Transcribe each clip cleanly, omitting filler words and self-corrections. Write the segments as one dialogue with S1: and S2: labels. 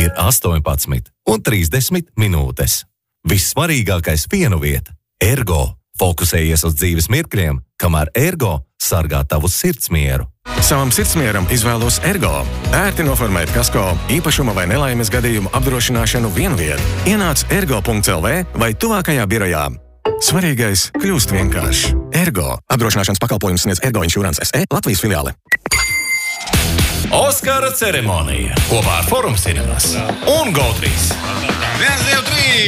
S1: ir 18:30 minūtes. Vissvarīgākais pienu vieta – Ergo. Fokusējies uz dzīves mirkļiem, kamēr Ergo sargā tavu sirdsmieru.
S2: Savam sirdsmieram izvēlos Ergo. Ērti noformēt kasko, īpašuma vai nelaimes gadījumu apdrošināšanu vienviet. Ienāc ergo.lv vai tuvākajā birojā. Svarīgais kļūst vienkāršs. Ergo. Apdrošināšanas pakalpojums sniedz Ergo Insurance SE Latvijas filiāle.
S1: Oskara ceremonija kopā ar Forum Cinemas un GO3.
S3: 1, 2,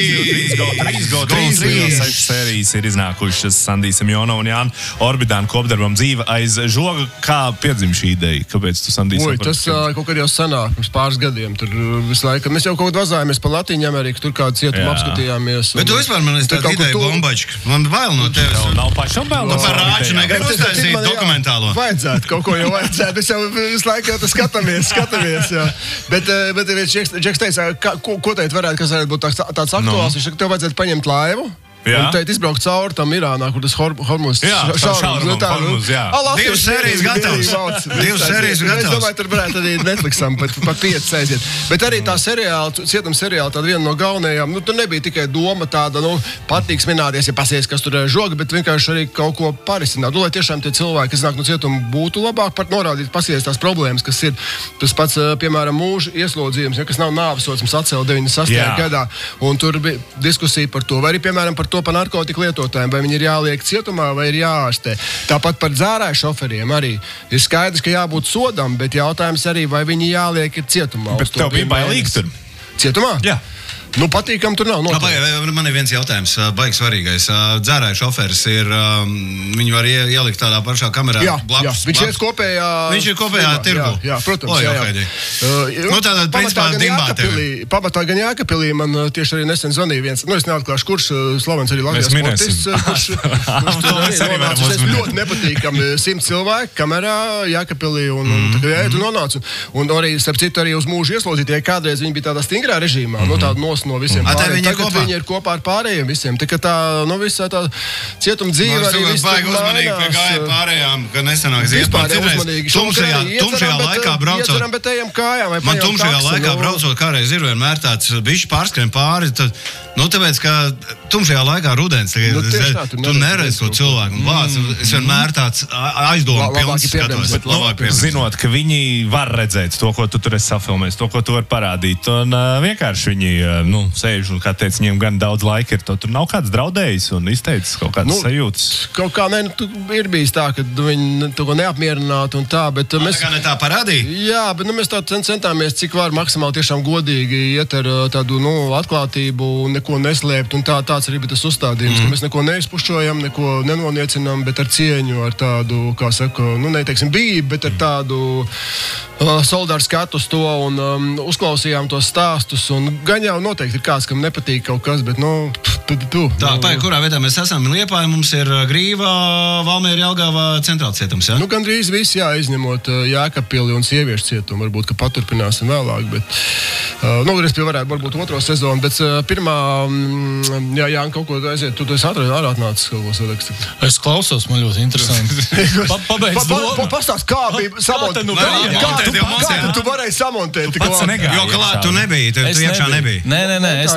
S3: 3!
S4: GO3 sērijas ir iznākušas Sandija Semjona un Jāna Orbidāna kopdarbam Dzīve aiz žoga. Kā piedzim šī ideja? Kāpēc tu, Sandija,
S5: tas kaut kad jau sanāk, pirms pāris gadiem. Tur visu laiku. Mēs jau kaut kad vazājāmies pa Latīņu Ameriku, tur kādu cietumu apskatījāmies.
S3: Bet tu vispār man tāda ideja bombačka. Man bail no tevis.
S4: Nav pašam bail no
S3: par rāču negribu uztaisīt dokumentālo.
S5: Vajadzētu, kaut ko jau vajadzētu. Mēs jau visu laiku jau skatāmies, jā. Bet Džeks teica, ko teikt varētu, kas varētu būt tāds aktuāls, viņš saka, tev vajadzētu paņemt laivu. Un teikt izbraukt cauri tam Irānā, kur tas Hormuz
S4: Hormuz, jā.
S3: Divas sērijas gatavas.
S5: Es domāju, tur varētu arī Netflixam pat 5 aiziet. Bet arī tā cietuma seriāla, tāda viena no galvenajām, tur nebija tikai doma tāda, patīks minēties, ja pasies, kas tur ir žoga, bet vienkārši arī kaut ko parisināt. Lai tiešām tie cilvēki, kas nāk no cietuma, būtu labāk par norādīt, pasies tās problēmas, kas ir. Tas pats, piemēram, mūža ieslodzījums, kas nav nāvesods, mums atcēla 98. gadā. Un tur bija diskusija par to, vai arī, piemēram, par to par narkotiku lietotājiem, vai viņi ir jāliek cietumā, vai ir jāārstē. Tāpat par dzērāju šoferiem arī. Ir skaidrs, ka jābūt sodam, bet jautājums arī, vai viņi jāliek ir cietumā.
S4: Bet tev bija bailīgs tur?
S5: Cietumā?
S4: Jā.
S5: Patīkam tur nav.
S3: Man ir viens jautājums, baigi svarīgais. Dzērāju šoferis ir, viņu var ielikt tādā pašā kamerā.
S5: Jā, viņš ir kopējā...
S3: Viņš ir kopējā tirgu.
S5: Jā, protams.
S3: Tātad, principā, dimbātevi.
S5: Pamatā gan Jākapilī man tieši arī nesen zvanīja viens, es neatklāšu, kurš slavens arī Latvijas sportists, kurš ļoti nepatīkami 100 cilvēki kamerā Jākapilī un tu nonāc. Un arī, starp citu, arī uz mūžu ieslodzītie, kādreiz viņi bija tādā stingrā režīmā, tāda no visiem pārējiem. Tagad viņi ir kopā ar pārējiem visiem. Tā kā tā, visā tā cietuma dzīve arī viss
S3: baigi uzmanīgi pie gāja pārējām, ka nesanāk ziet. Tumšajā laikā braucot. Man tumšajā laikā braucot kādreiz ir vienmēr tāds bišķi pārskrien pāri, tāpēc, ka tumšajā laikā rudens, tu neredz to cilvēku. Es vienmēr tāds aizdomu pilns skatos.
S4: Zinot, ka viņi var redzēt to, ko tu tur esi safilmējis, to, ko tu vari parādīt. Un vienkārši viņi sēž un, kā teica, viņiem gan daudz laika ir to. Tur nav kāds draudējis un izteicis kaut kādas sajūtas.
S5: Kaut kā, ir bijis tā, ka viņi to neapmierinātu un tā, bet mēs...
S3: Kā ne tā parādīja?
S5: Jā, bet mēs tā centāmies, cik var maksimāli tiešām godīgi iet ar tādu, atklātību un neko neslēpt, un tāds arī bija tas uzstādījums, ka mēs neko neizpušķojam, neko nenoniecinām, bet ar cieņu, ar tādu, kā saka, neteiksim bību, bet ar tādu solidāru skatu uz to un uzklausījām tos stāstus, un gan jau noteikti ir kāds, kam nepatīk kaut kas, bet,
S3: kurā vietā mēs esam? Liepāja mums ir Grīva, Valmiera, Jelgava centrāls cietums, jā?
S5: Gandrīz viss, izņemot Jākapili un sieviešu cietumu, varbūt, ka paturpināsim vēlāk, bet, respektīvi varētu būt otro sezonu, bet pirmā, jā, kaut ko aiziet, tu esi atnācis kaut ko sarakstīt.
S6: Es klausos, man ļoti interesanti. Pabeidz domu.
S5: Pastāst, kā bija samontēt, kā tu varēji samontēt?
S3: Jo klāt tu nebija, tu iekšā nebija.
S6: Nē, es